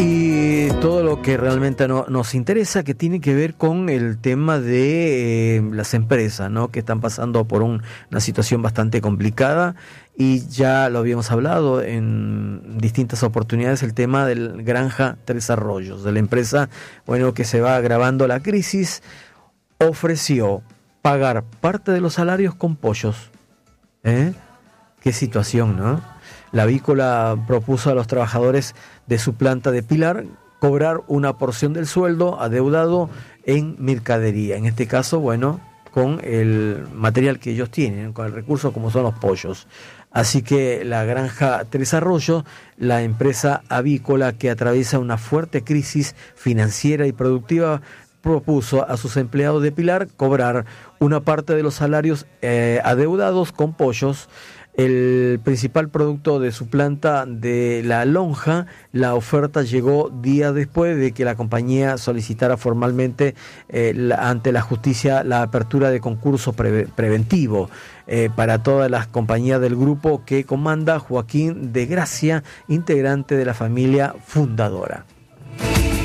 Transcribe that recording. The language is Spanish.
Y todo lo que realmente nos interesa, que tiene que ver con el tema de las empresas, ¿no? Que están pasando por una situación bastante complicada, y ya lo habíamos hablado en distintas oportunidades, el tema del Granja Tres Arroyos, de la empresa, bueno, que se va agravando la crisis, ofreció pagar parte de los salarios con pollos. Qué situación, ¿no? La avícola propuso a los trabajadores de su planta de Pilar cobrar una porción del sueldo adeudado en mercadería. En este caso, bueno, con el material que ellos tienen, con el recurso como son los pollos. Así que la Granja Tres Arroyos, la empresa avícola que atraviesa una fuerte crisis financiera y productiva, propuso a sus empleados de Pilar cobrar una parte de los salarios adeudados con pollos, el principal producto de su planta de La Lonja. La oferta llegó días después de que la compañía solicitara formalmente ante la justicia la apertura de concurso preventivo para todas las compañías del grupo que comanda Joaquín de Gracia, integrante de la familia fundadora.